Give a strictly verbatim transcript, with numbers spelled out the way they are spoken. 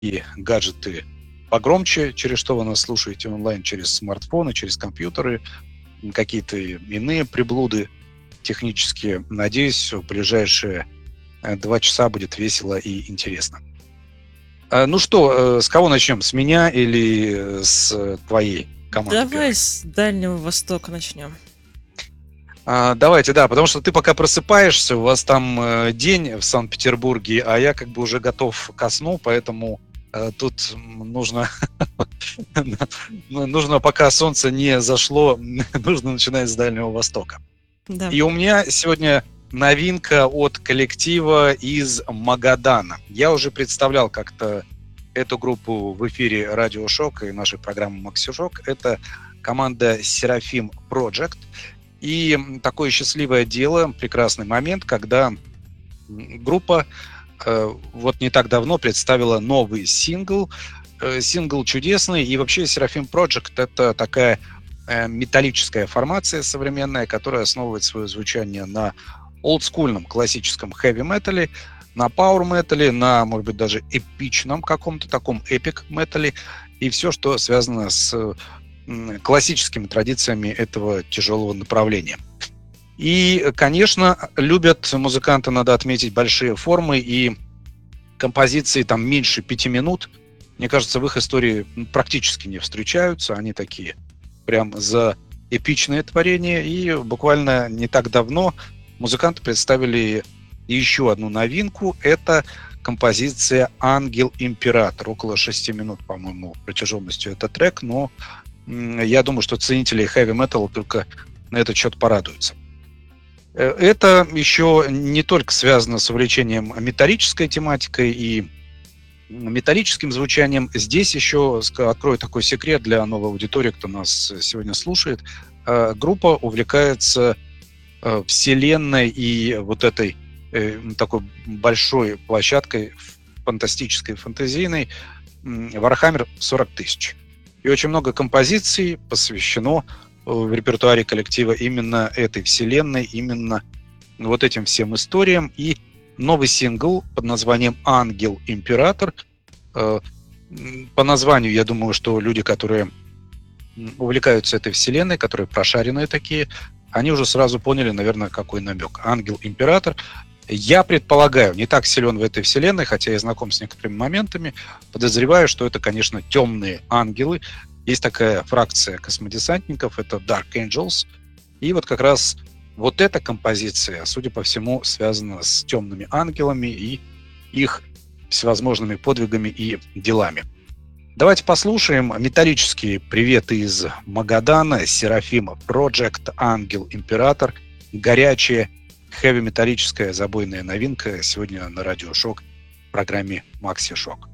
гаджеты погромче, через что вы нас слушаете онлайн, через смартфоны, через компьютеры, какие-то иные приблуды технические. Надеюсь, в ближайшие э, два часа будет весело и интересно. А, ну что, э, с кого начнем? С меня или э, с твоей команды Давай первой? с Дальнего Востока начнем. А, давайте, да, потому что ты пока просыпаешься, у вас там э, день в Санкт-Петербурге, а я как бы уже готов ко сну, поэтому э, тут нужно, нужно, пока солнце не зашло, нужно начинать с Дальнего Востока. Да. И у меня сегодня новинка от коллектива из Магадана. Я уже представлял как-то эту группу в эфире Радио Шок и нашей программы Макси Шок. Это команда Seraphim Project. И такое счастливое дело, прекрасный момент, когда группа э, вот не так давно представила новый сингл. Э, сингл чудесный. И вообще Seraphim Project — это такая э, металлическая формация современная, которая основывает свое звучание на олдскульном классическом хэви-метале, на пауэр-метале, на, может быть, даже эпичном каком-то таком эпик-метале. И все, что связано с классическими традициями этого тяжелого направления. И, конечно, любят музыканты, надо отметить, большие формы и композиции там меньше пяти минут. Мне кажется, в их истории практически не встречаются. Они такие прям за эпичные творения. И буквально не так давно музыканты представили еще одну новинку. Это композиция «Ангел-Император». Около шести минут, по-моему, протяженностью этот трек, но я думаю, что ценители хэви-металла только на этот счет порадуются. Это еще не только связано с увлечением металлической тематикой и металлическим звучанием. Здесь еще открою такой секрет для новой аудитории, кто нас сегодня слушает. Группа увлекается вселенной и вот этой такой большой площадкой фантастической, фэнтезийной Warhammer сорок тысяч. И очень много композиций посвящено в репертуаре коллектива именно этой вселенной, именно вот этим всем историям. И новый сингл под названием «Ангел-Император». По названию, я думаю, что люди, которые увлекаются этой вселенной, которые прошаренные такие, они уже сразу поняли, наверное, какой намек. «Ангел-Император». Я предполагаю, не так силен в этой вселенной, хотя я знаком с некоторыми моментами, подозреваю, что это, конечно, темные ангелы. Есть такая фракция космодесантников, это Dark Angels. И вот как раз вот эта композиция, судя по всему, связана с темными ангелами и их всевозможными подвигами и делами. Давайте послушаем металлические приветы из Магадана, Seraphim Project, Ангел-Император, горячая хэви-металлическая забойная новинка сегодня на Радио Шок в программе Макси Шок.